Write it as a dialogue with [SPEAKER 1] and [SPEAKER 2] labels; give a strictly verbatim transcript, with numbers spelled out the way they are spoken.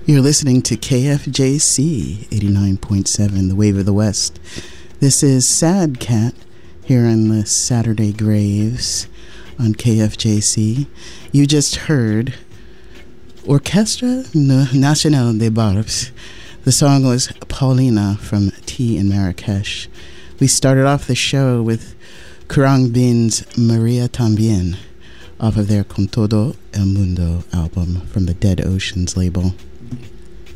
[SPEAKER 1] You're listening to K F J C eighty-nine point seven, The Wave of the West. This is Sad Cat here in the Saturday Graves on K F J C. You just heard Orchestra Nacional de Barbes. The song was Paulina from Tea in Marrakesh. We started off the show with Khruangbin's Maria Tambien off of their Con Todo El Mundo album from the Dead Oceans label.